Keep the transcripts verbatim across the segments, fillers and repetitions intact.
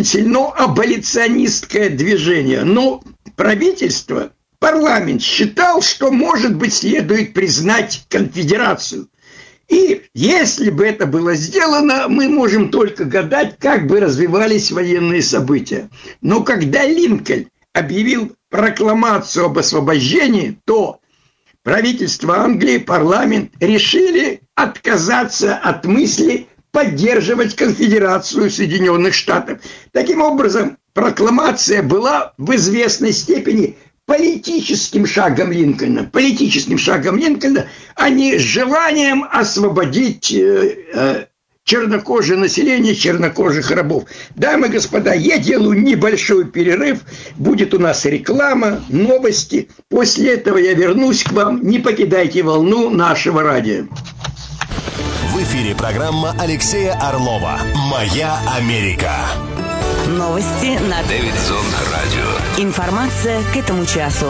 очень сильно аболиционистское движение. Но правительство, парламент считал, что, может быть, следует признать конфедерацию. И если бы это было сделано, мы можем только гадать, как бы развивались военные события. Но когда Линкольн объявил прокламацию об освобождении, то правительство Англии, парламент решили отказаться от мысли поддерживать конфедерацию Соединенных Штатов. Таким образом, прокламация была в известной степени политическим шагом Линкольна, политическим шагом Линкольна, а не желанием освободить э, э, чернокожее население, чернокожих рабов. Дамы и господа, я делаю небольшой перерыв, будет у нас реклама, новости. После этого я вернусь к вам. Не покидайте волну нашего радио. В эфире программа Алексея Орлова «Моя Америка». Новости на Дэвидсон радио. Информация к этому часу.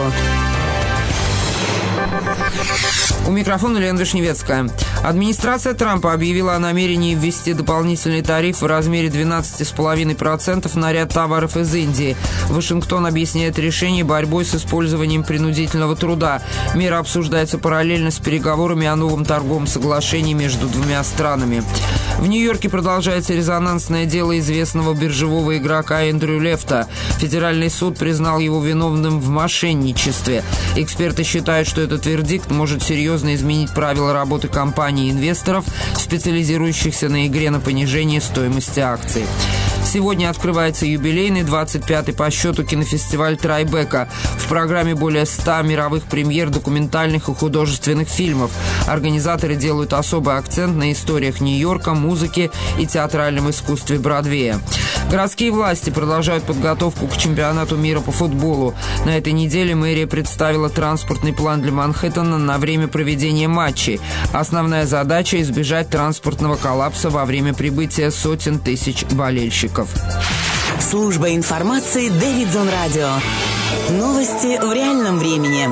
У микрофона Лена Вишневецкая. Администрация Трампа объявила о намерении ввести дополнительный тариф в размере двенадцать целых пять десятых процента на ряд товаров из Индии. Вашингтон объясняет решение борьбой с использованием принудительного труда. Мера обсуждается параллельно с переговорами о новом торговом соглашении между двумя странами. В Нью-Йорке продолжается резонансное дело известного биржевого игрока Эндрю Лефта. Федеральный суд признал его виновным в мошенничестве. Эксперты считают, что этот вердикт может серьезно изменить правила работы компаний и инвесторов, специализирующихся на игре на понижение стоимости акций. Сегодня открывается юбилейный двадцать пятый по счету кинофестиваль Трайбека. В программе более ста мировых премьер документальных и художественных фильмов. Организаторы делают особый акцент на историях Нью-Йорка, музыке и театральном искусстве Бродвея. Городские власти продолжают подготовку к чемпионату мира по футболу. На этой неделе мэрия представила транспортный план для Манхэттена на время проведения матчей. Основная задача – избежать транспортного коллапса во время прибытия сотен тысяч болельщиков. Служба информации Дэвидсон радио. Новости в реальном времени.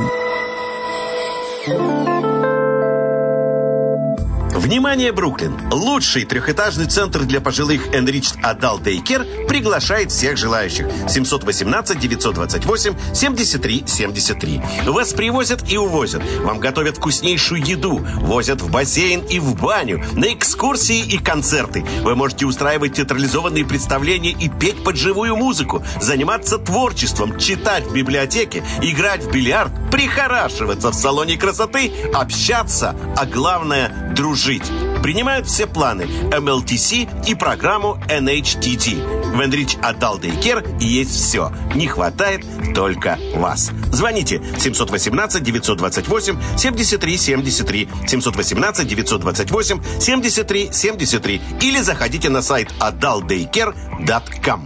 Внимание, Бруклин! Лучший трехэтажный центр для пожилых Enriched Adult Daycare приглашает всех желающих. семьсот восемнадцать девятьсот двадцать восемь семьдесят три семьдесят три. Вас привозят и увозят. Вам готовят вкуснейшую еду. Возят в бассейн и в баню. На экскурсии и концерты. Вы можете устраивать театрализованные представления и петь под живую музыку. Заниматься творчеством, читать в библиотеке, играть в бильярд, прихорашиваться в салоне красоты, общаться, а главное – дружить. Принимают все планы эм эл ти си и программу эн эйч ти ти. В Enriched Adult Daycare есть все. Не хватает только вас. Звоните семьсот восемнадцать девятьсот двадцать восемь семьдесят три семьдесят три, семьсот восемнадцать девятьсот двадцать восемь семьдесят три семьдесят три или заходите на сайт адалт дейкер точка ком.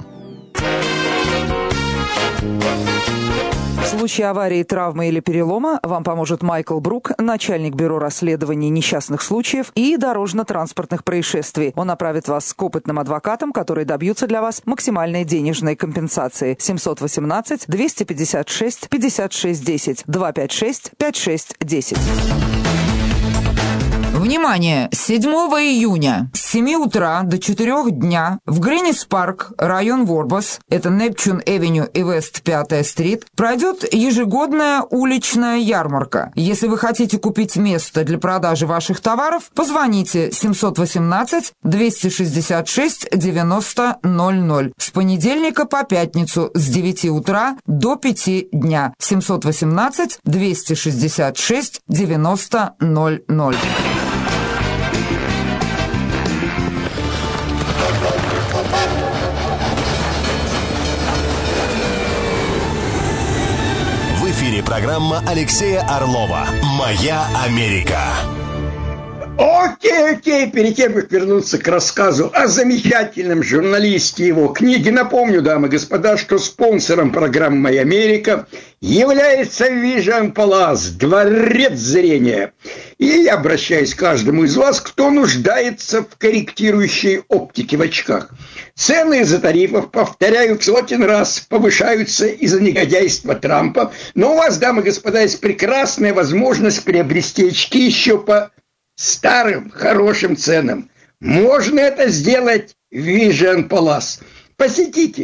В случае аварии, травмы или перелома вам поможет Майкл Брук, начальник бюро расследований несчастных случаев и дорожно-транспортных происшествий. Он направит вас к опытным адвокатам, которые добьются для вас максимальной денежной компенсации. семьсот восемнадцать двести пятьдесят шесть пятьдесят шесть десять, два пять шесть пять шесть десять. Внимание! С седьмого июня с семи утра до четырёх дня в Гринис-парк, район Ворбас, это Непчун-Эвеню и Вест пятая стрит, пройдет ежегодная уличная ярмарка. Если вы хотите купить место для продажи ваших товаров, позвоните семьсот восемнадцать двести шестьдесят шесть девяносто ноль ноль с понедельника по пятницу с девяти утра до пяти дня. семьсот восемнадцать двести шестьдесят шесть девяносто ноль ноль. В эфире программа Алексея Орлова «Моя Америка». Окей, окей, перед тем, как вернуться к рассказу о замечательном журналисте его книги, напомню, дамы и господа, что спонсором программы «Моя Америка» является Vision Palace, дворец зрения. И я обращаюсь к каждому из вас, кто нуждается в корректирующей оптике в очках. Цены из-за тарифов, повторяю в сотен раз, повышаются из-за негодяйства Трампа, но у вас, дамы и господа, есть прекрасная возможность приобрести очки еще по старым хорошим ценам. Можно это сделать в Vision Palace. Посетите